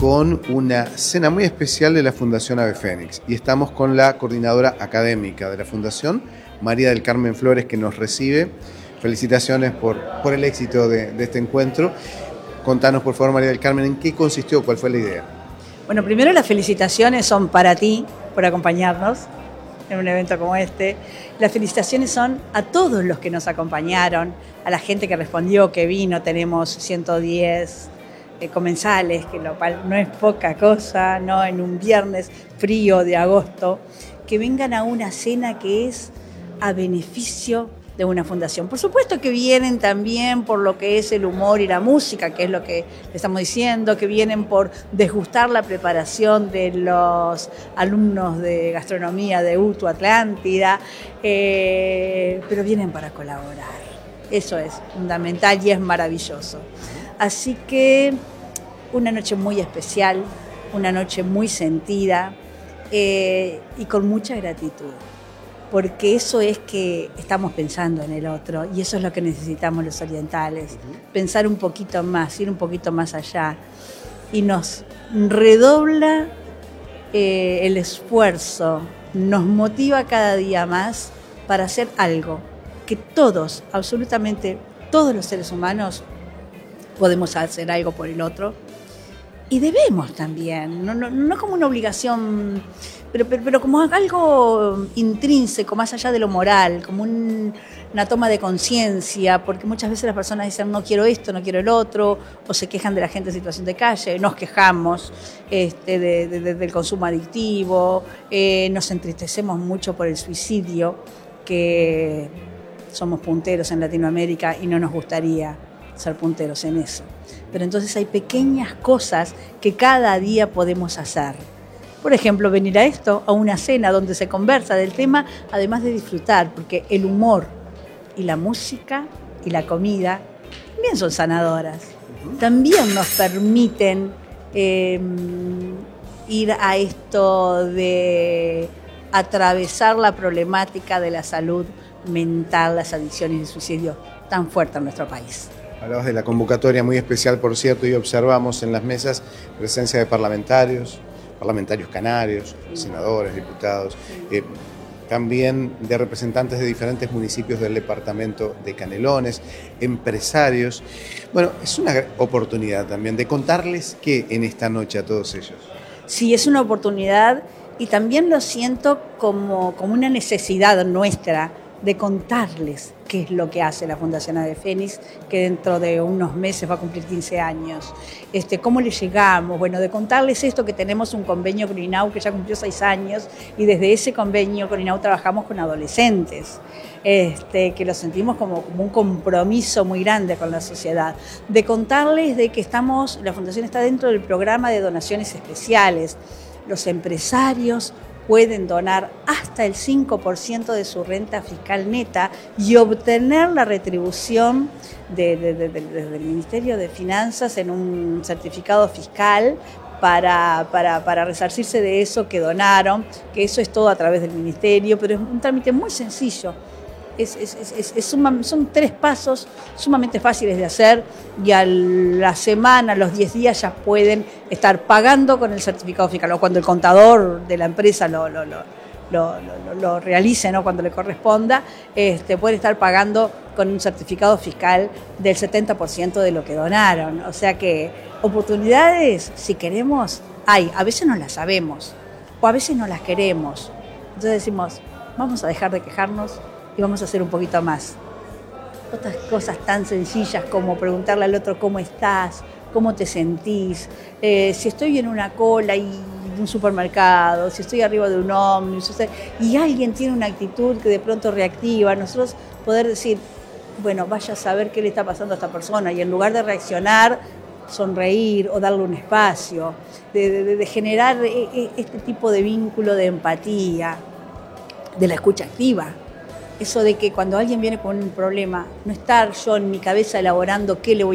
con una cena muy especial de la Fundación Ave Fénix y estamos con la coordinadora académica de la Fundación, María del Carmen Flores, que nos recibe. Felicitaciones por el éxito de este encuentro. Contanos, por favor, María del Carmen, ¿en qué consistió? ¿Cuál fue la idea? Bueno, primero las felicitaciones son para ti por acompañarnos en un evento como este. Las felicitaciones son a todos los que nos acompañaron, a la gente que respondió, que vino. Tenemos 110 comensales, que lo cual no es poca cosa, ¿no? En un viernes frío de agosto, que vengan a una cena que es a beneficio de una fundación. Por supuesto que vienen también por lo que es el humor y la música, que es lo que le estamos diciendo, que vienen por desgustar la preparación de los alumnos de gastronomía de UTU Atlántida, pero vienen para colaborar. Eso es fundamental y es maravilloso. Así que una noche muy especial, una noche muy sentida y con mucha gratitud. Porque eso es que estamos pensando en el otro y eso es lo que necesitamos los orientales, pensar un poquito más, ir un poquito más allá, y nos redobla el esfuerzo, nos motiva cada día más para hacer algo que todos, absolutamente todos los seres humanos podemos hacer algo por el otro y debemos también, no como una obligación, pero como algo intrínseco, más allá de lo moral, como una toma de conciencia, porque muchas veces las personas dicen no quiero esto, no quiero el otro, o se quejan de la gente en situación de calle, nos quejamos del consumo adictivo, nos entristecemos mucho por el suicidio, que somos punteros en Latinoamérica y no nos gustaría ser punteros en eso. Pero entonces hay pequeñas cosas que cada día podemos hacer. Por ejemplo, venir a esto, a una cena donde se conversa del tema, además de disfrutar, porque el humor y la música y la comida también son sanadoras. También nos permiten ir a esto de atravesar la problemática de la salud mental, las adicciones y el suicidio tan fuerte en nuestro país. Hablabas de la convocatoria muy especial, por cierto, y observamos en las mesas presencia de parlamentarios canarios, senadores, diputados, también de representantes de diferentes municipios del departamento de Canelones, empresarios. Bueno, es una oportunidad también de contarles qué en esta noche a todos ellos. Sí, es una oportunidad y también lo siento como una necesidad nuestra de contarles qué es lo que hace la Fundación Ave Fénix, que dentro de unos meses va a cumplir 15 años. ¿Cómo le llegamos? Bueno, de contarles esto, que tenemos un convenio con INAU que ya cumplió 6 años y desde ese convenio con INAU trabajamos con adolescentes, que lo sentimos como un compromiso muy grande con la sociedad. De contarles de que la Fundación está dentro del programa de donaciones especiales. Los empresarios pueden donar hasta el 5% de su renta fiscal neta y obtener la retribución desde el Ministerio de Finanzas en un certificado fiscal para resarcirse de eso que donaron, que eso es todo a través del Ministerio, pero es un trámite muy sencillo. Son 3 pasos sumamente fáciles de hacer y a la semana, a los 10 días ya pueden estar pagando con el certificado fiscal, o cuando el contador de la empresa lo realice, ¿no? Cuando le corresponda, pueden estar pagando con un certificado fiscal del 70% de lo que donaron. O sea que oportunidades, si queremos, hay. A veces no las sabemos o a veces no las queremos. Entonces decimos, vamos a dejar de quejarnos y vamos a hacer un poquito más. Otras cosas tan sencillas como preguntarle al otro cómo estás, cómo te sentís, si estoy en una cola y de un supermercado, si estoy arriba de un ómnibus, y alguien tiene una actitud que de pronto reactiva, nosotros poder decir, bueno, vaya a saber qué le está pasando a esta persona, y en lugar de reaccionar, sonreír o darle un espacio, de generar este tipo de vínculo de empatía, de la escucha activa. Eso de que cuando alguien viene con un problema, no estar yo en mi cabeza elaborando qué le voy